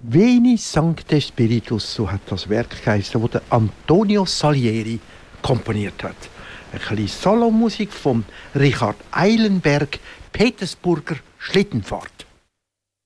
Veni Sancte Spiritus, so hat das Werk geheißen, das Antonio Salieri komponiert hat. Ein bisschen Solomusik von Richard Eilenberg, Petersburger Schlittenfahrt.